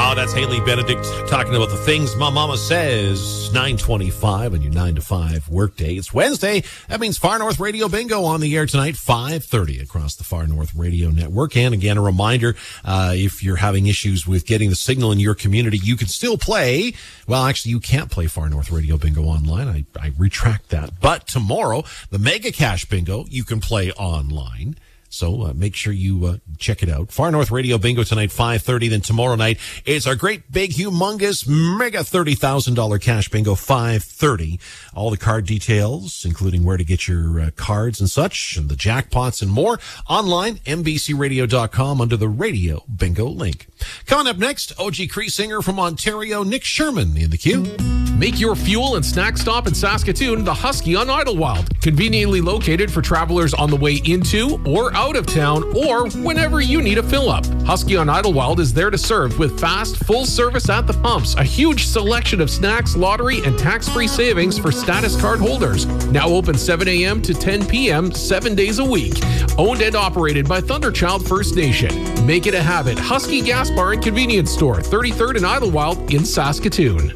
That's Haley Benedict talking about the things my mama says. 9:25 on your 9 to 5 workday. It's Wednesday. That means Far North Radio Bingo on the air tonight, 5:30 across the Far North Radio Network. And again, a reminder, if you're having issues with getting the signal in your community, you can still play. Well, actually, you can't play Far North Radio Bingo online. I retract that. But tomorrow, the Mega Cash Bingo, you can play online. So make sure you check it out. Far North Radio Bingo tonight, 5:30. Then tomorrow night, it's our great, big, humongous, mega $30,000 cash bingo, 5:30. All the card details, including where to get your cards and such, and the jackpots and more, online, mbcradio.com, under the Radio Bingo link. Coming up next, OG Cree singer from Ontario, Nick Sherman, in the queue. Make your fuel and snack stop in Saskatoon the Husky on Idlewild. Conveniently located for travelers on the way into or out of town, or whenever you need a fill-up. Husky on Idlewild is there to serve with fast, full service at the pumps, a huge selection of snacks, lottery, and tax-free savings for status card holders. Now open 7 a.m. to 10 p.m. 7 days a week. Owned and operated by Thunderchild First Nation. Make it a habit. Husky Gas Bar and Convenience Store, 33rd and Idlewild in Saskatoon.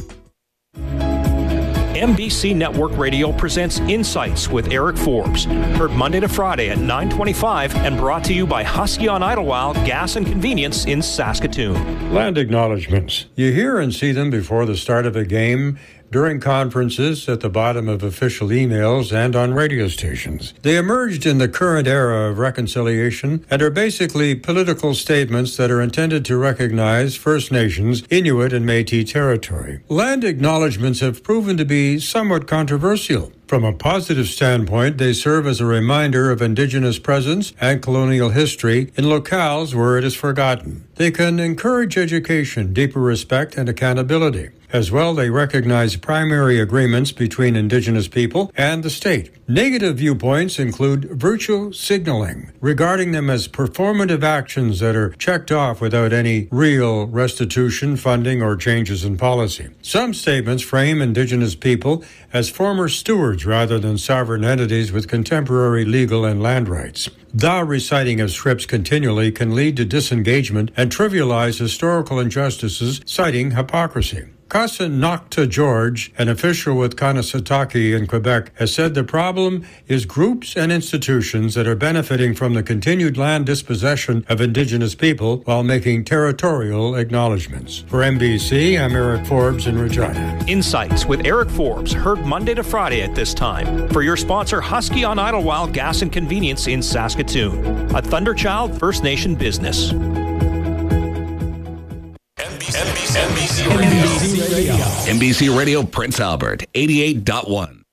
MBC Network Radio presents Insights with Eric Forbes. Heard Monday to Friday at 9:25 and brought to you by Husky on Idlewild Gas and Convenience in Saskatoon. Land acknowledgements. You hear and see them before the start of a game, during conferences, at the bottom of official emails, and on radio stations. They emerged in the current era of reconciliation and are basically political statements that are intended to recognize First Nations, Inuit, and Métis territory. Land acknowledgements have proven to be somewhat controversial. From a positive standpoint, they serve as a reminder of Indigenous presence and colonial history in locales where it is forgotten. They can encourage education, deeper respect, and accountability. As well, they recognize primary agreements between Indigenous people and the state. Negative viewpoints include virtue signaling, regarding them as performative actions that are checked off without any real restitution, funding, or changes in policy. Some statements frame Indigenous people as former stewards rather than sovereign entities with contemporary legal and land rights. The reciting of scripts continually can lead to disengagement and trivialize historical injustices, citing hypocrisy. Casa Nocta George, an official with Kanesatake in Quebec, has said the problem is groups and institutions that are benefiting from the continued land dispossession of Indigenous people while making territorial acknowledgements. For MBC, I'm Eric Forbes in Regina. Insights with Eric Forbes, heard Monday to Friday at this time. For your sponsor, Husky on Idlewild Gas and Convenience in Saskatoon, a Thunderchild First Nation business. NBC Radio. NBC Radio Prince Albert, 88.1.